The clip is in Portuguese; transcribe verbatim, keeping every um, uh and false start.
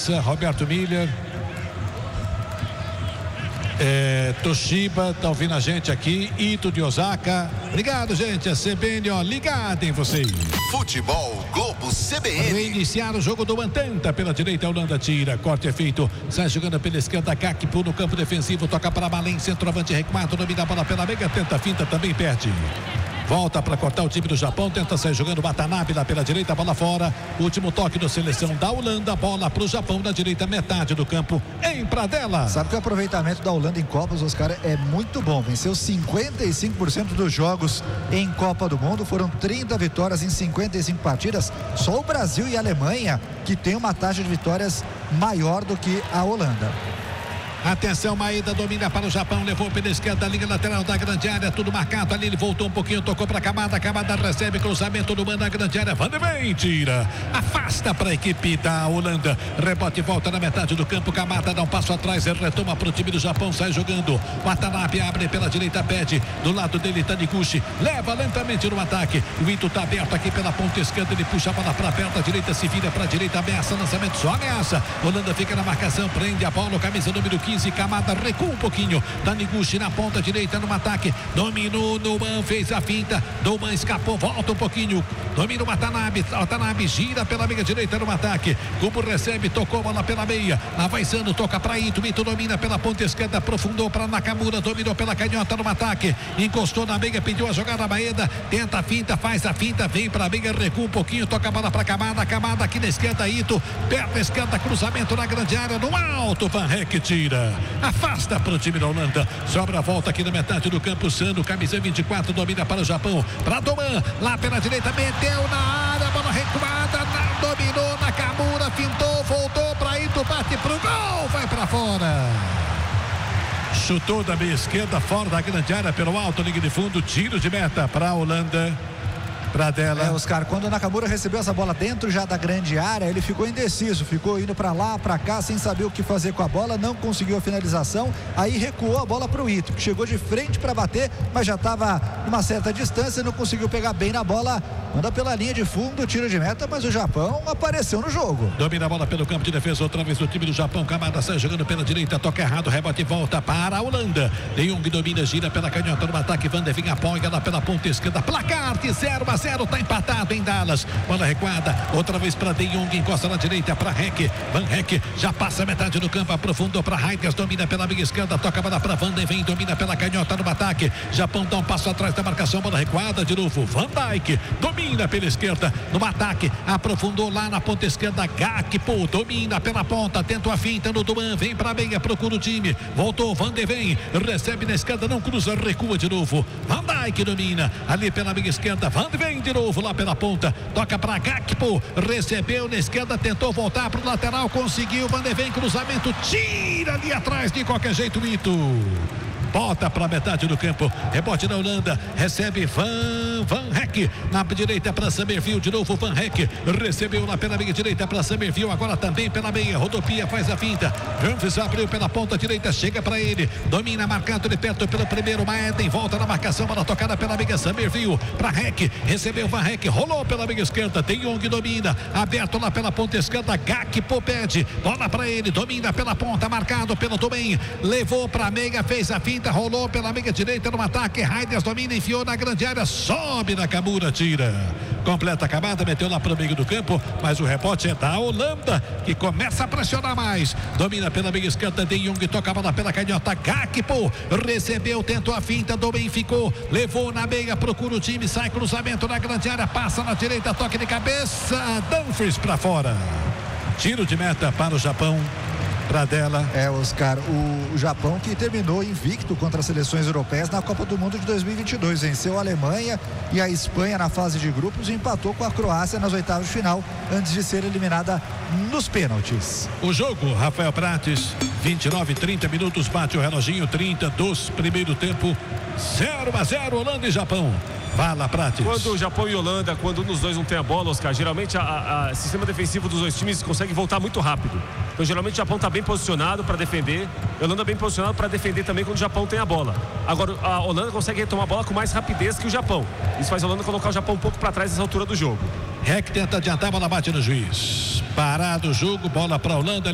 França, Roberto Miller, é, Toshiba, tá ouvindo a gente aqui, Ito de Osaka. Obrigado, gente. A C B N, ó, ligada em vocês. Futebol Globo C B N. Reiniciar o jogo do Antanta pela direita, a Holanda tira, corte é feito, sai jogando pela esquerda, Gakpo no campo defensivo, toca para Malém, centroavante recuado, domina a bola pela meia, tenta a finta, também perde. Volta para cortar o time do Japão, tenta sair jogando Watanabe lá pela direita, bola fora. Último toque da seleção da Holanda, bola para o Japão na direita, metade do campo, em Pradella. Sabe que o aproveitamento da Holanda em Copas, Oscar, é muito bom. Venceu cinquenta e cinco por cento dos jogos em Copa do Mundo, foram trinta vitórias em cinquenta e cinco partidas. Só o Brasil e a Alemanha que tem uma taxa de vitórias maior do que a Holanda. Atenção, Maeda domina para o Japão, levou pela esquerda, linha lateral da grande área, tudo marcado ali, ele voltou um pouquinho, tocou para Kamada, Kamada recebe cruzamento do manda da grande área, Van de Ven tira, afasta para a equipe da Holanda, rebote volta na metade do campo, Kamada dá um passo atrás, ele retoma para o time do Japão, sai jogando, Watanabe abre pela direita, pede, do lado dele Taniguchi, leva lentamente no ataque, o Ito está aberto aqui pela ponta esquerda, ele puxa a bola para perto, a direita se vira para a direita, ameaça, lançamento, só ameaça, Holanda fica na marcação, prende a bola, camisa número quinze, Kamada recua um pouquinho, Taniguchi na ponta direita no ataque, dominou Nouman, fez a finta, Nouman escapou, volta um pouquinho, domina o Watanabe, Watanabe gira pela meia direita no ataque, Kubo recebe, tocou bola pela meia, avançando, toca para Ito, Ito domina pela ponta esquerda, aprofundou para Nakamura, dominou pela canhota no ataque, encostou na meia, pediu a jogada Maeda, tenta a finta, faz a finta, vem para a meia, recua um pouquinho, toca a bola para Kamada, Kamada aqui na esquerda, Ito, perna esquerda, cruzamento na grande área, no alto, Van Heck tira. Afasta para o time da Holanda, sobra a volta aqui na metade do campo, Sano, camisa vinte e quatro, domina para o Japão, para Doman, lá pela direita, meteu na área, bola recuada, na, dominou Nakamura, fintou, voltou para Ito, bate pro gol, vai para fora. Chutou da meia esquerda, fora da grande área, pelo alto, linha de fundo, tiro de meta para a Holanda. Pradella. É, Oscar, quando o Nakamura recebeu essa bola dentro já da grande área, ele ficou indeciso, ficou indo para lá, para cá, sem saber o que fazer com a bola, não conseguiu a finalização, aí recuou a bola para o Ito, que chegou de frente para bater, mas já estava numa certa distância, não conseguiu pegar bem na bola, manda pela linha de fundo, tiro de meta, mas o Japão apareceu no jogo. Domina a bola pelo campo de defesa, outra vez o time do Japão, Kamada sai jogando pela direita, toca errado, rebote e volta para a Holanda, De Jong domina, gira pela canhota no ataque, Van de Ven apoia lá pela ponta esquerda, placar de zero a zero, tá empatado em Dallas, bola recuada, outra vez para De Jong, encosta na direita para Heck, Van Heck já passa a metade do campo, aprofundou para Heiders, domina pela meia esquerda, toca a bola para Van de Ven, domina pela canhota no ataque, Japão dá um passo atrás da marcação, bola recuada de novo, Van Dijk, domina pela esquerda, no ataque, aprofundou lá na ponta esquerda, Gakpo, domina pela ponta, tenta a finta no Duman, vem para a meia, procura o time, voltou Van de Ven, recebe na esquerda, não cruza, recua de novo, Van Dijk domina, ali pela meia esquerda, Van de Ven de novo, lá pela ponta, toca para Gakpo, recebeu na esquerda, tentou voltar para o lateral, conseguiu, Van de Ven, cruzamento, tira ali atrás de qualquer jeito, Ito. Bota para metade do campo, rebote da Holanda, recebe Van, Van Heck, na direita para Summerville, de novo Van Heck, recebeu lá pela meia direita para Summerville, agora também pela meia, rodopia, faz a finta, Memphis abriu pela ponta direita, chega para ele, domina, marcado de perto pelo primeiro, Maeden, volta na marcação, bola tocada pela meia, Summerville, para Heck, recebeu Van Heck, rolou pela meia esquerda, De Jong domina, aberto lá pela ponta esquerda, Gakpo pede, bola para ele, domina pela ponta, marcado pelo Domen, levou para a meia, fez a finta, rolou pela meia direita no ataque, Heiders domina, enfiou na grande área, sobe Nakamura, tira, completa a camada, meteu lá para o meio do campo, mas o rebote é da Holanda, que começa a pressionar mais, domina pela meia esquerda, De Jong toca a bola pela canhota, Gakpo recebeu, tentou a finta, Domen ficou, levou na meia, procura o time, sai cruzamento na grande área, passa na direita, toque de cabeça, Dumfries para fora, tiro de meta para o Japão. Pradella. É, Oscar, o Japão que terminou invicto contra as seleções europeias na Copa do Mundo de dois mil e vinte e dois, venceu a Alemanha e a Espanha na fase de grupos e empatou com a Croácia nas oitavas de final antes de ser eliminada nos pênaltis. O jogo, Rafael Prates, vinte e nove, trinta minutos, bate o reloginho, trinta dos primeiro tempo, zero a zero, Holanda e Japão. Fala, Prates. Quando o Japão e Holanda, quando um dos dois não tem a bola, Oscar, geralmente o sistema defensivo dos dois times consegue voltar muito rápido. Então, geralmente, o Japão está bem posicionado para defender, a Holanda bem posicionado para defender também quando o Japão tem a bola. Agora, a Holanda consegue retomar a bola com mais rapidez que o Japão. Isso faz a Holanda colocar o Japão um pouco para trás nessa altura do jogo. Heck tenta adiantar, a bola bate no juiz. Parado o jogo, bola para a Holanda.